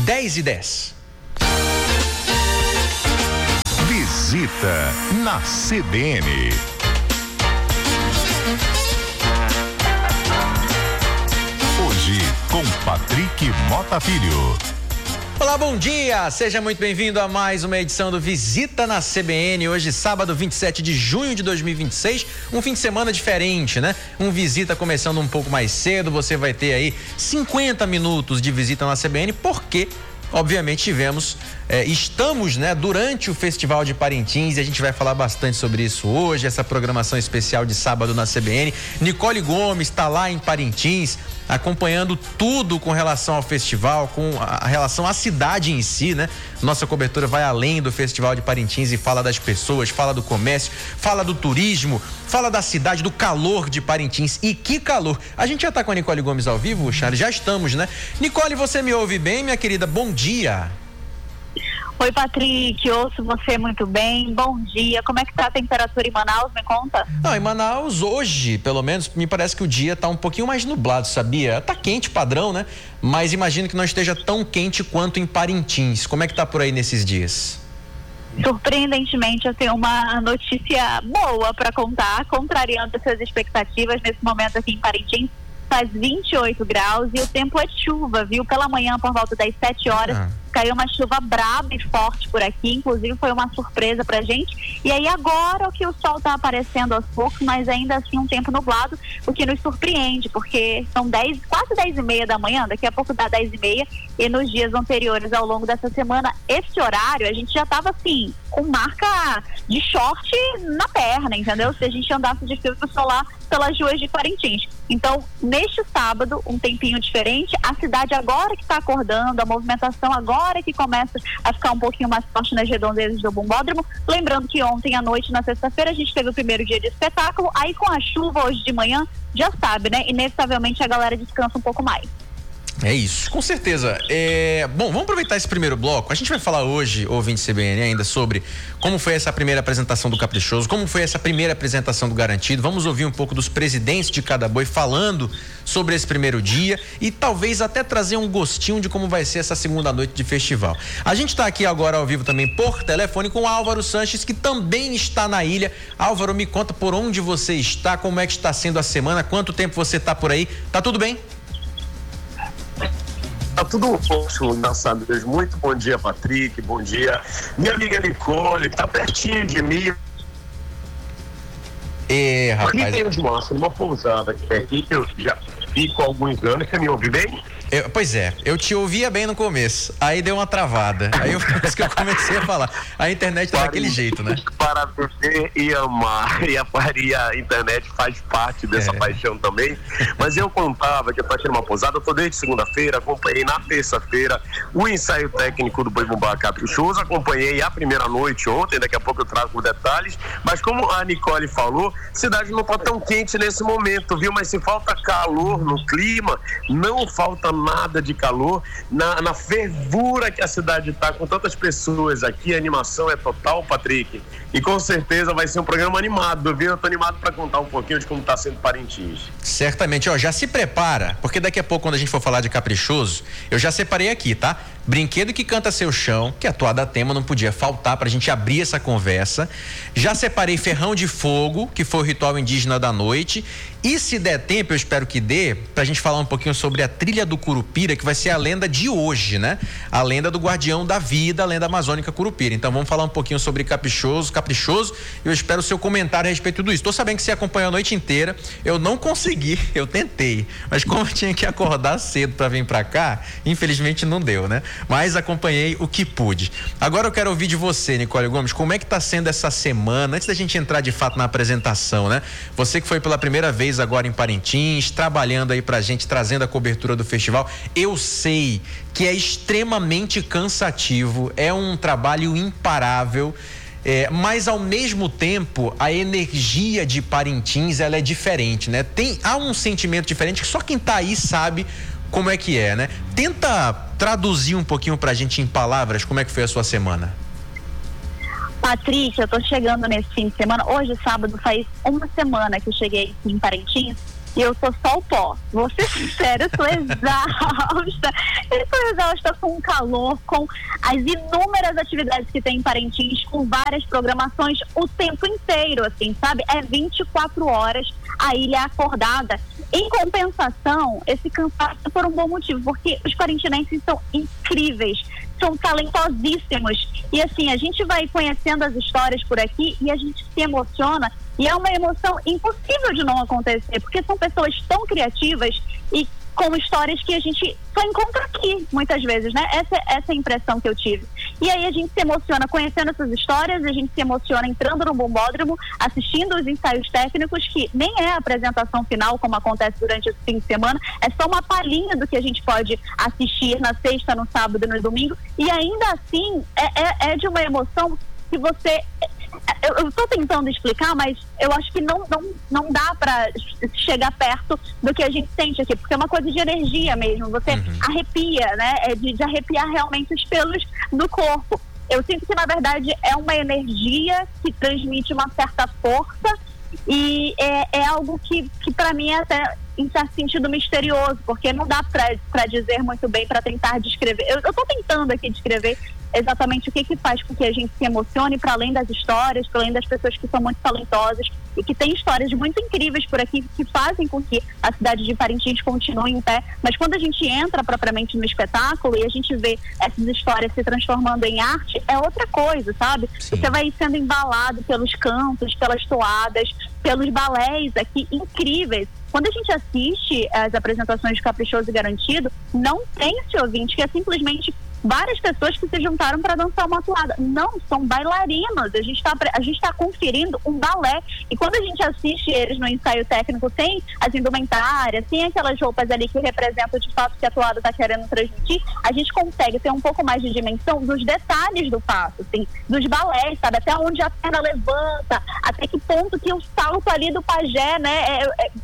10h10. Visita na CBN. Hoje com Patrick Mota Filho. Olá, bom dia! Seja muito bem-vindo a mais uma edição do Visita na CBN. Hoje, sábado 27 de junho de 2026, um fim de semana diferente, né? Um Visita começando um pouco mais cedo, você vai ter aí 50 minutos de Visita na CBN, porque obviamente estamos, né, durante o Festival de Parintins, e a gente vai falar bastante sobre isso hoje, essa programação especial de sábado na CBN. Nicole Gomes está lá em Parintins, acompanhando tudo com relação ao festival, com a relação à cidade em si, né? Nossa cobertura vai além do Festival de Parintins e fala das pessoas, fala do comércio, fala do turismo, fala da cidade, do calor de Parintins. E que calor! A gente já tá com a Nicole Gomes ao vivo, Charles? Já estamos, né? Nicole, você me ouve bem, minha querida? Bom dia! Oi, Patrick, ouço você muito bem, bom dia. Como é que tá a temperatura em Manaus, me conta? Não, em Manaus hoje, pelo menos, me parece que o dia tá um pouquinho mais nublado, sabia? Tá quente, padrão, né? Mas imagino que não esteja tão quente quanto em Parintins. Como é que tá por aí nesses dias? Surpreendentemente, eu tenho uma notícia boa para contar, contrariando as suas expectativas. Nesse momento aqui em Parintins, faz 28 graus e o tempo é de chuva, viu? Pela manhã, por volta das 7 horas, caiu uma chuva braba e forte por aqui, inclusive foi uma surpresa pra gente. E aí agora que o sol tá aparecendo aos poucos, mas ainda assim um tempo nublado, o que nos surpreende, porque são quase 10h30 da manhã, daqui a pouco dá 10h30, e nos dias anteriores, ao longo dessa semana, esse horário, a gente já tava assim, com marca de short na perna, entendeu? Se a gente andasse de filtro solar pelas ruas de Parintins. Então, neste sábado, um tempinho diferente, a cidade agora que está acordando, a movimentação agora que começa a ficar um pouquinho mais forte nas redondezas do Bombódromo. Lembrando que ontem à noite, na sexta-feira, a gente teve o primeiro dia de espetáculo, aí com a chuva hoje de manhã, já sabe, né? Inevitavelmente a galera descansa um pouco mais. É isso, com certeza. Bom, vamos aproveitar esse primeiro bloco. A gente vai falar hoje, ouvinte CBN, ainda sobre como foi essa primeira apresentação do Caprichoso, como foi essa primeira apresentação do Garantido. Vamos ouvir um pouco dos presidentes de cada boi falando sobre esse primeiro dia e talvez até trazer um gostinho de como vai ser essa segunda noite de festival. A gente está aqui agora ao vivo também por telefone com o Álvaro Sanches, que também está na ilha. Álvaro, me conta por onde você está, como é que está sendo a semana, quanto tempo você está por aí. Tá tudo bem? Tá tudo ótimo, graças a Deus. Muito bom dia, Patrick, bom dia. Minha amiga Nicole, tá pertinho de mim. Rapaz. Aqui tem de massa, numa pousada aqui, que eu já fico há alguns anos. Você me ouve bem? Pois é, eu te ouvia bem no começo, aí deu uma travada, aí por isso que eu comecei a falar. A internet tá daquele jeito, né? Para viver e amar, e a internet faz parte dessa paixão também, mas eu contava que eu tô aqui numa pousada, eu tô desde segunda-feira, acompanhei na terça-feira o ensaio técnico do Boi Bumbá Caprichoso, acompanhei a primeira noite ontem, daqui a pouco eu trago detalhes, mas como a Nicole falou, a cidade não tá tão quente nesse momento, viu? Mas se falta calor no clima, não falta nada de calor, na fervura que a cidade está, com tantas pessoas aqui, a animação é total, Patrick, e com certeza vai ser um programa animado, viu? Eu tô animado para contar um pouquinho de como está sendo Parintins. Certamente, já se prepara, porque daqui a pouco, quando a gente for falar de Caprichoso, eu já separei aqui, tá? Brinquedo que canta seu chão, que a toada tema não podia faltar pra gente abrir essa conversa. Já separei ferrão de fogo, que foi o ritual indígena da noite. E se der tempo, eu espero que dê, pra gente falar um pouquinho sobre a trilha do Curupira, que vai ser a lenda de hoje, né? A lenda do guardião da vida, a lenda amazônica Curupira. Então vamos falar um pouquinho sobre Caprichoso. Eu espero o seu comentário a respeito de tudo isso. Tô sabendo que você acompanhou a noite inteira. Eu não consegui, eu tentei. Mas como eu tinha que acordar cedo pra vir pra cá, infelizmente não deu, né? Mas acompanhei o que pude. Agora eu quero ouvir de você, Nicole Gomes, como é que tá sendo essa semana, antes da gente entrar de fato na apresentação, né? Você que foi pela primeira vez agora em Parintins, trabalhando aí pra gente, trazendo a cobertura do festival. Eu sei que é extremamente cansativo, é um trabalho imparável, mas ao mesmo tempo a energia de Parintins, ela é diferente, né? Há um sentimento diferente que só quem tá aí sabe como é que é, né? Tenta traduzir um pouquinho pra gente em palavras como é que foi a sua semana. Patrícia, eu tô chegando nesse fim de semana. Hoje, sábado, faz uma semana que eu cheguei aqui em Parintins. e eu sou só o pó. Vou ser sincera, eu tô exausta. Eu tô exausta com o calor, com as inúmeras atividades que tem em Parintins, com várias programações o tempo inteiro, assim, sabe? É 24 horas a ilha acordada. Em compensação, esse cansaço é por um bom motivo, porque os parintinenses são incríveis, são talentosíssimos. E assim, a gente vai conhecendo as histórias por aqui e a gente se emociona. E é uma emoção impossível de não acontecer, porque são pessoas tão criativas e com histórias que a gente só encontra aqui, muitas vezes, né? Essa é a impressão que eu tive. E aí a gente se emociona conhecendo essas histórias, a gente se emociona entrando no bombódromo, assistindo os ensaios técnicos, que nem é a apresentação final, como acontece durante esse fim de semana, é só uma palhinha do que a gente pode assistir na sexta, no sábado e no domingo, e ainda assim é de uma emoção que você... Eu estou tentando explicar, mas eu acho que não dá para chegar perto do que a gente sente aqui, porque é uma coisa de energia mesmo, você arrepia, né? É de arrepiar realmente os pelos do corpo. Eu sinto que, na verdade, é uma energia que transmite uma certa força e é algo que para mim é até, em certo sentido, misterioso, porque não dá para dizer muito bem, para tentar descrever. Eu estou tentando aqui descrever exatamente o que faz com que a gente se emocione, para além das histórias, para além das pessoas que são muito talentosas e que têm histórias muito incríveis por aqui, que fazem com que a cidade de Parintins continue em pé. Mas quando a gente entra propriamente no espetáculo e a gente vê essas histórias se transformando em arte, é outra coisa, sabe? Sim. Você vai sendo embalado pelos cantos, pelas toadas, pelos balés aqui incríveis. Quando a gente assiste as apresentações de Caprichoso e Garantido, não tem esse ouvinte que é simplesmente várias pessoas que se juntaram para dançar uma toada. Não, são bailarinos. A gente tá conferindo um balé. E quando a gente assiste eles no ensaio técnico, tem as indumentárias, tem aquelas roupas ali que representam de fato que a toada está querendo transmitir, a gente consegue ter um pouco mais de dimensão dos detalhes do passo, assim, dos balés, sabe? Até onde a perna levanta, até que ponto que o salto ali do pajé, né,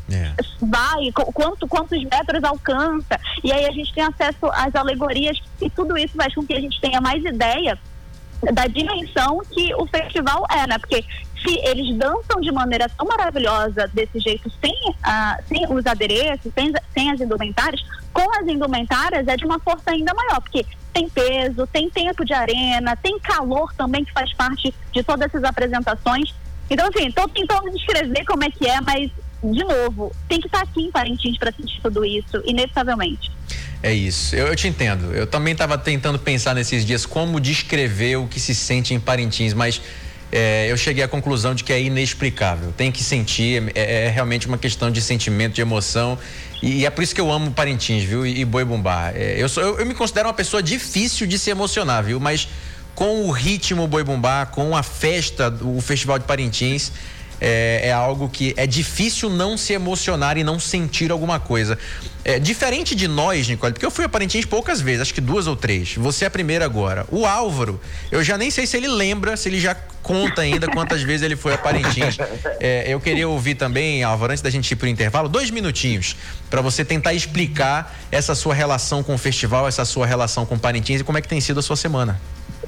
vai, quantos metros alcança. E aí a gente tem acesso às alegorias, e tudo isso faz com que a gente tenha mais ideia da dimensão que o festival é, né? Porque se eles dançam de maneira tão maravilhosa desse jeito, sem os adereços, sem as indumentárias, com as indumentárias é de uma força ainda maior, porque tem peso, tem tempo de arena, tem calor também, que faz parte de todas essas apresentações. Então, assim, estou tentando descrever como é que é, mas, de novo, tem que estar aqui em Parintins para sentir tudo isso, inevitavelmente. É isso, eu te entendo. Eu também estava tentando pensar nesses dias como descrever o que se sente em Parintins, mas eu cheguei à conclusão de que é inexplicável. Tem que sentir, é realmente uma questão de sentimento, de emoção, e é por isso que eu amo Parintins, viu? E Boi Bumbá. Eu me considero uma pessoa difícil de se emocionar, viu? Mas com o ritmo Boi Bumbá, com a festa, o Festival de Parintins, é algo que é difícil não se emocionar e não sentir alguma coisa. Diferente de nós, Nicole, porque eu fui a Parintins poucas vezes, acho que 2 ou 3. Você é a primeira agora. O Álvaro, eu já nem sei se ele lembra, se ele já conta ainda quantas vezes ele foi a Parintins. Eu queria ouvir também, Álvaro, antes da gente ir pro intervalo, 2 minutinhos, para você tentar explicar essa sua relação com o festival, essa sua relação com Parintins e como é que tem sido a sua semana.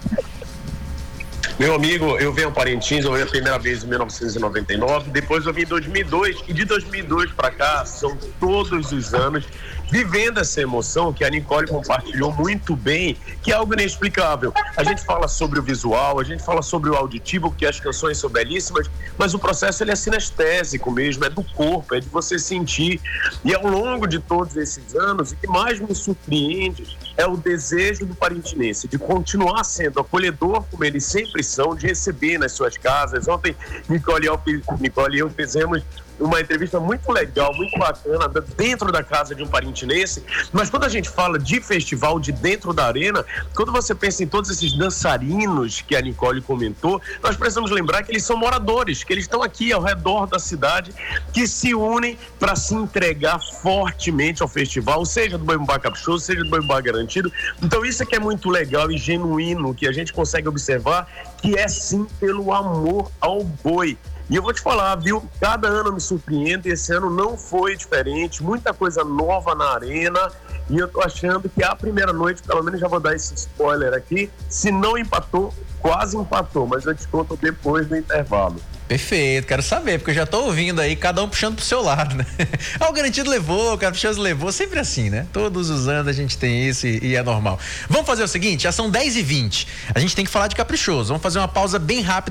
Meu amigo, eu venho a Parintins, eu venho a primeira vez em 1999, depois eu vim em 2002, e de 2002 para cá, são todos os anos vivendo essa emoção que a Nicole compartilhou muito bem, que é algo inexplicável. A gente fala sobre o visual, a gente fala sobre o auditivo, porque as canções são belíssimas, mas o processo ele é sinestésico mesmo, é do corpo, é de você sentir. E ao longo de todos esses anos, o que mais me surpreende é o desejo do parintinense de continuar sendo acolhedor, como eles sempre são, de receber nas suas casas. Ontem, Nicole e eu fizemos uma entrevista muito legal, muito bacana, dentro da casa de um parintinense. Mas quando a gente fala de festival de dentro da arena, quando você pensa em todos esses dançarinos que a Nicole comentou, nós precisamos lembrar que eles são moradores, que eles estão aqui ao redor da cidade, que se unem para se entregar fortemente ao festival, seja do Boi Bumbá Caprichoso, seja do Boi Bumbá Garantido. Então isso é que é muito legal e genuíno, que a gente consegue observar, que é sim pelo amor ao boi. E eu vou te falar, viu? Cada ano me surpreende, esse ano não foi diferente, muita coisa nova na arena, e eu tô achando que a primeira noite, pelo menos já vou dar esse spoiler aqui, se não empatou, quase empatou, mas eu te conto depois do intervalo. Perfeito, quero saber, porque eu já tô ouvindo aí, cada um puxando pro seu lado, né? O Garantido levou, o Caprichoso levou, sempre assim, né? Todos os anos a gente tem isso e é normal. Vamos fazer o seguinte, já são 10h20, a gente tem que falar de Caprichoso, vamos fazer uma pausa bem rápida.